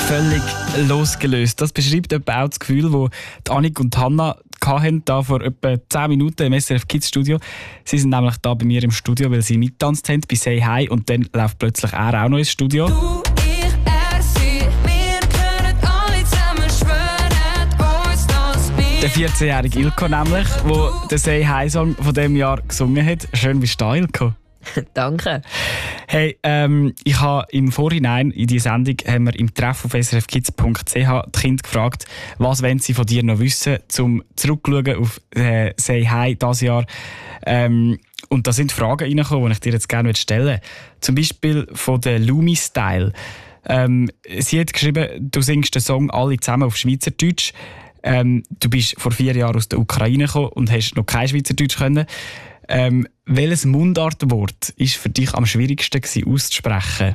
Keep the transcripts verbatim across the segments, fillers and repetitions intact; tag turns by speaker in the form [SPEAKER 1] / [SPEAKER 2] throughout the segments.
[SPEAKER 1] Völlig losgelöst. Das beschreibt etwa auch das Gefühl, das Annik und Hannah hatten, da vor etwa zehn Minuten im S R F Kids Studio. Sie sind nämlich da bei mir im Studio, weil sie mittanzt haben bei «Say Hi» und dann läuft plötzlich er auch noch ins Studio.
[SPEAKER 2] Du, ich, er, sie, wir können alle zusammen schwören, uns das Bild.
[SPEAKER 1] Der vierzehnjährige Ilko nämlich, der den «Say Hi»-Song von diesem Jahr gesungen hat. Schön, bist du da, Ilko?
[SPEAKER 3] Danke.
[SPEAKER 1] Hey, ähm, ich habe im Vorhinein in die Sendung haben wir im Treff auf s r f kids punkt c h die Kinder gefragt, was wollen sie von dir noch wissen, zum zurückschauen auf äh, «Say Hi» dieses Jahr. Ähm, und da sind Fragen reingekommen, die ich dir jetzt gerne stellen möchte. Zum Beispiel von der Lumi Style. Ähm, sie hat geschrieben, du singst den Song alle zusammen auf Schweizerdeutsch. Ähm, du bist vor vier Jahren aus der Ukraine gekommen und hast noch kein Schweizerdeutsch können. Ähm, welches Mundartwort war für dich am schwierigsten gewesen, auszusprechen?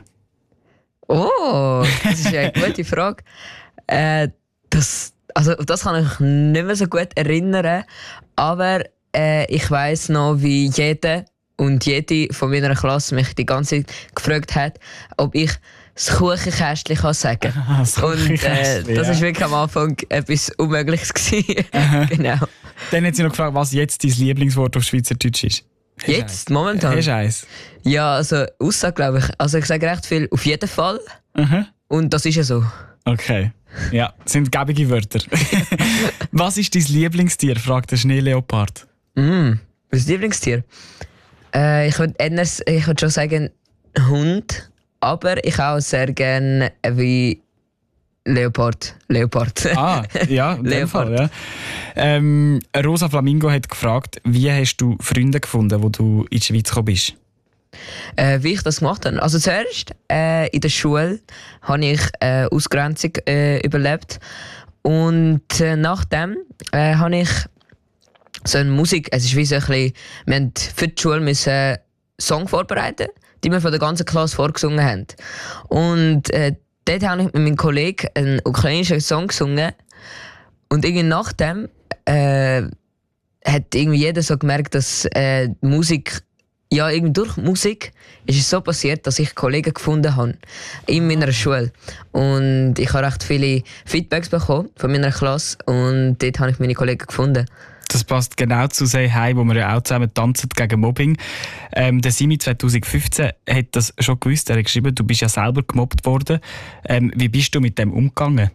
[SPEAKER 3] Oh, das ist eine gute Frage. Äh, das, also, das kann ich nicht mehr so gut erinnern, aber äh, ich weiss noch, wie jeder und jede von meiner Klasse mich die ganze Zeit gefragt hat, ob ich das Kuchenkästchen kann sagen kann.
[SPEAKER 1] Das
[SPEAKER 3] Und äh, das
[SPEAKER 1] ja.
[SPEAKER 3] war wirklich am Anfang etwas Unmögliches gewesen. Genau.
[SPEAKER 1] Dann hat sie noch gefragt, was jetzt dein Lieblingswort auf Schweizerdeutsch ist. Hast
[SPEAKER 3] Jetzt, momentan?
[SPEAKER 1] Hast du eins?
[SPEAKER 3] Ja, also Aussage, glaube ich. Also ich sage recht viel auf jeden Fall.
[SPEAKER 1] Mhm.
[SPEAKER 3] Und das ist ja so.
[SPEAKER 1] Okay. Ja, das sind gäbige Wörter. Was ist dein Lieblingstier? fragt der Schneeleopard.
[SPEAKER 3] Mm, das Lieblingstier? Äh, ich würde ich würd schon sagen Hund. Aber ich auch sehr gerne wie Leopard. Leopard.
[SPEAKER 1] Ah, ja, in dem
[SPEAKER 3] Leopard.
[SPEAKER 1] Fall, ja. Ähm, Rosa Flamingo hat gefragt, wie hast du Freunde gefunden, wo du in die Schweiz gekommen bist?
[SPEAKER 3] Äh, wie ich das gemacht habe? Also zuerst äh, in der Schule habe ich äh, Ausgrenzung äh, überlebt. Und äh, nachdem äh, habe ich so eine Musik, es ist wie so ein bisschen, wir haben für die Schule müssen einen Song vorbereiten, die wir von der ganzen Klasse vorgesungen haben. Und äh, dort habe ich mit meinem Kollegen einen ukrainischen Song gesungen. Und irgendwie nachdem äh, hat irgendwie jeder so gemerkt, dass äh, die Musik, ja, irgendwie durch Musik ist es so passiert, dass ich Kollegen gefunden habe in meiner Schule. Und ich habe recht viele Feedbacks bekommen von meiner Klasse und dort habe ich meine Kollegen gefunden.
[SPEAKER 1] Das passt genau zu «Say Hi», wo wir ja auch zusammen tanzen gegen Mobbing. Ähm, der Simi zwanzig fünfzehn hat das schon gewusst. Er hat geschrieben, du bist ja selber gemobbt worden. Ähm, wie bist du mit dem umgegangen?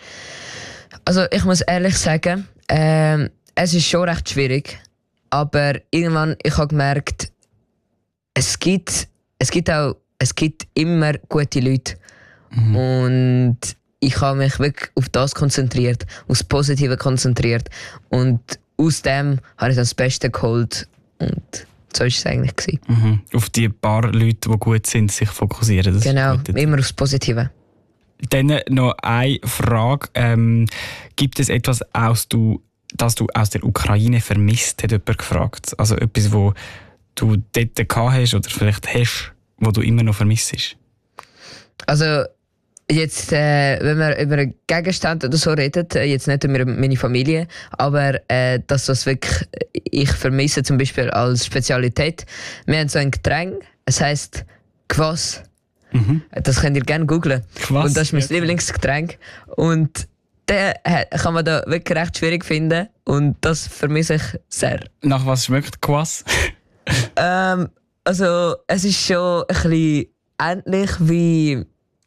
[SPEAKER 3] Also ich muss ehrlich sagen, äh, es ist schon recht schwierig. Aber irgendwann, ich habe gemerkt, es gibt, es gibt auch, es gibt immer gute Leute. Mhm. Und ich habe mich wirklich auf das konzentriert, auf das Positive konzentriert. Und aus dem habe ich dann das Beste geholt. Und so war es eigentlich gewesen.
[SPEAKER 1] Mhm. Auf die paar Leute, die gut sind, sich fokussieren. Das
[SPEAKER 3] genau, immer aufs Positive.
[SPEAKER 1] Dann noch eine Frage. Ähm, gibt es etwas, aus du, das du aus der Ukraine vermisst, hat jemand gefragt? Also etwas, wo du dort gehabt hast oder vielleicht hast, wo du immer noch vermisst?
[SPEAKER 3] Also jetzt, äh, wenn wir über einen Gegenstand oder so reden, äh, jetzt nicht über meine Familie, aber äh, das, was wirklich ich vermisse, zum Beispiel als Spezialität. Wir haben so ein Getränk, es heisst Kvass. Mhm. Das könnt ihr gerne googlen. Und das ist mein ja. Lieblingsgetränk. Und den kann man da wirklich recht schwierig finden. Und das vermisse ich sehr.
[SPEAKER 1] Nach was schmeckt Kvass?
[SPEAKER 3] ähm, also, es ist schon ein bisschen ähnlich wie.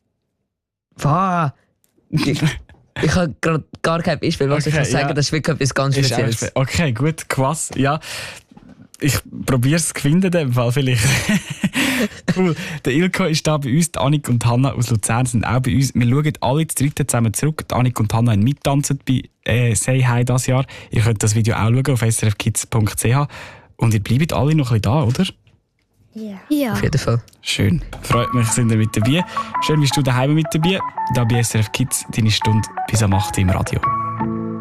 [SPEAKER 3] Wow. Ich, ich habe gerade gar kein Beispiel, was okay, ich kann sagen. Ja. Das ist wirklich etwas ganz Spezielles.
[SPEAKER 1] Okay, gut, Kvass. Ja. Ich probiere es zu finden, in dem Fall vielleicht. Cool. Der Ilko ist da bei uns, die Annik und Hannah aus Luzern sind auch bei uns. Wir schauen alle zu dritt zusammen zurück. Die Annik und Hannah haben mittanzen bei äh, «Say Hi» dieses Jahr. Ihr könnt das Video auch schauen auf s r f kids punkt c h. Und ihr bleibt alle noch ein bisschen da, oder?
[SPEAKER 4] Ja. ja.
[SPEAKER 3] Auf jeden Fall.
[SPEAKER 1] Schön. Freut mich, sind ihr mit dabei. Schön, bist du daheim mit dabei. Da bei S R F Kids, deine Stunde bis am acht Uhr im Radio.